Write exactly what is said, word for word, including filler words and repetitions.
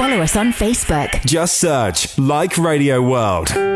Follow us on Facebook. Just search Like Radio World.